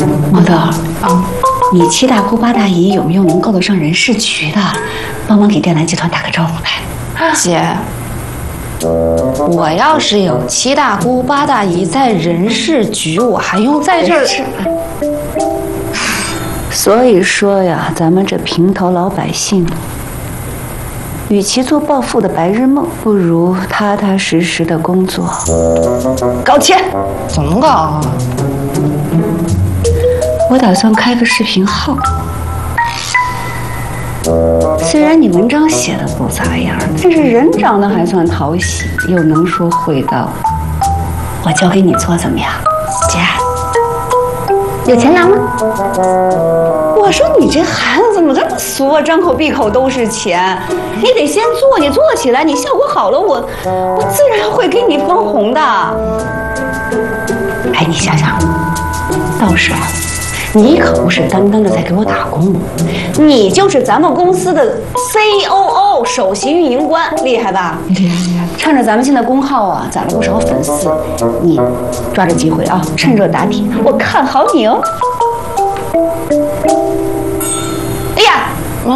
毛豆啊，你七大姑八大姨有没有能够得上人事局的？帮忙给电缆集团打个招呼来。 姐，我要是有七大姑八大姨在人事局，我还用在这儿？ 所以说呀，咱们这平头老百姓，与其做暴富的白日梦，不如踏踏实实的工作，搞钱。 怎么搞啊？ 我打算开个视频号。虽然你文章写的不咋样，但是人长得还算讨喜，又能说会道。我交给你做怎么样？姐，有钱拿吗？我说你这孩子怎么这么俗啊？张口闭口都是钱，你得先做，你做起来，你效果好了，我自然会给你分红的。哎，你想想，到时候你可不是单单的在给我打工，你就是咱们公司的 COO 首席运营官，厉害吧？厉害厉害！趁着咱们现在公号啊攒了不少粉丝，你抓着机会啊，趁热打铁，我看好你哦。哎呀，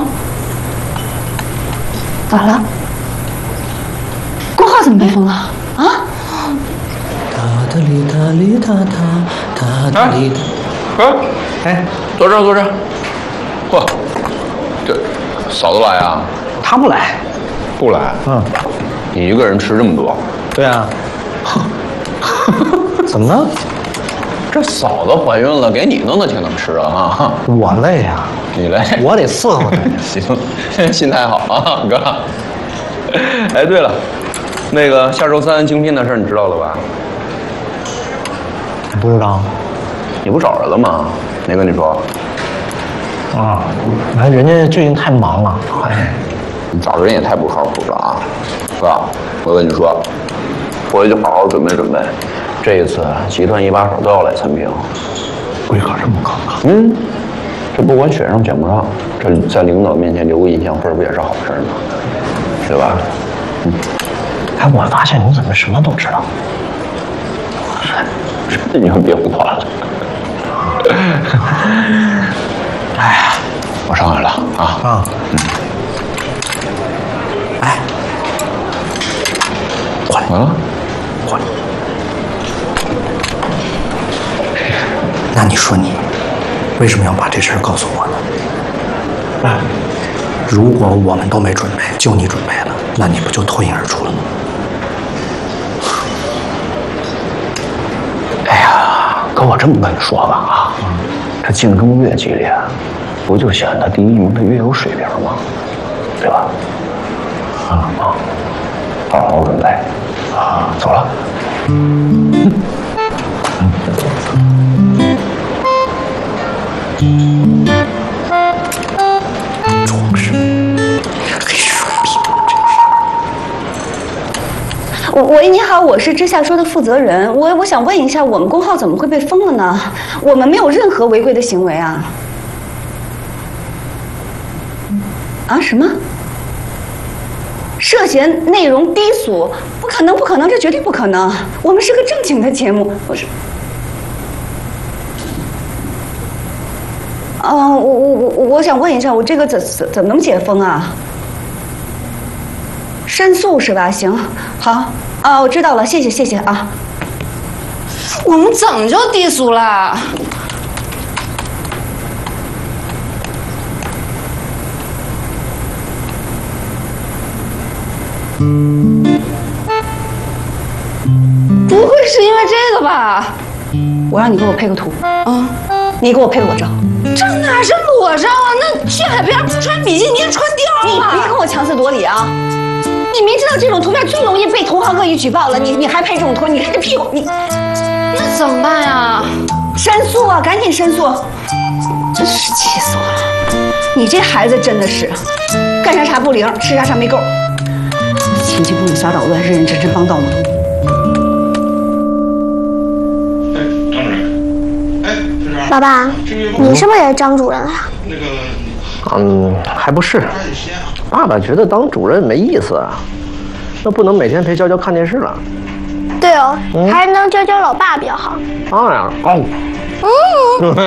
咋了？公号怎么被封了？啊？ 哎，坐这儿，坐这儿。嚯，这嫂子来啊？ 他不来， 不来。你一个人吃这么多？ 对啊。怎么了？ 这嫂子怀孕了，给你弄的挺能吃啊！ 我累呀， 你累， 我得伺候他。 行，心态好啊，哥。哎，对了，那个下周3竞聘的事你知道了吧？ 不知道。 你不找人了吗？没跟你说？ 啊，反正人家最近太忙了。 哎，你找人也太不靠谱了啊！哥，我跟你说，回去好好准备准备。这一次集团一把手都要来参评， 规格这么高啊？ 这不管选上选不上，这在领导面前留个印象分不也是好事吗？对吧？ 哎，我发现你怎么什么都知道？ 这你就别胡话了。哎呀，我上来了啊！ 哎，过来啊， 过来。那你说你为什么要把这事儿告诉我呢？啊，如果我们都没准备，就你准备了，那你不就脱颖而出了吗？ 哎呀，哥，我这么跟你说吧啊，这竞争越激烈，不就显得第一名的越有水平吗？对吧？好好准备啊，走了。 装饰，黑水平， 喂，你好，我是知夏说的负责人，我想问一下，我们公号怎么会被封了呢？我们没有任何违规的行为啊！啊？什么？涉嫌内容低俗？不可能，不可能，这绝对不可能！我们是个正经的节目，我是。我想问一下，我这个怎么能解封啊？申诉是吧？行，好啊，我知道了，谢谢啊。 我们怎么就低俗了？不会是因为这个吧？ 我让你给我配个图，你给我配裸照。 这哪是裸照啊？那去海边不穿比基尼穿貂你别跟我强词夺理啊！你明知道这种图片最容易被同行恶意举报了，你还配这种图？你看这屁股，你那怎么办呀？ 申诉啊，赶紧申诉！真是气死我了！你这孩子真的是干啥啥不灵，吃啥啥没够，亲戚不能瞎捣乱，认认真真帮倒忙。 老爸，你是不是也是张主任啊？ 还不是。爸爸觉得当主任没意思啊，那不能每天陪娇娇看电视了。 对哦，还是能教教老爸比较好。 当然。